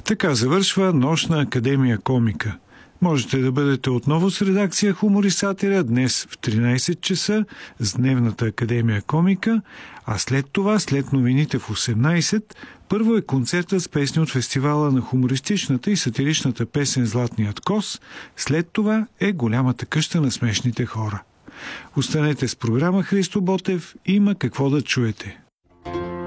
Така завършва Нощна академия комика. Можете да бъдете отново с редакция Хумористателя днес в 13 часа с Дневната академия комика, а след това, след новините в 18, първо е концертът с песни от фестивала на хумористичната и сатиричната песен Златният кос, след това е Голямата къща на смешните хора. Останете с програма Христо Ботев, има какво да чуете.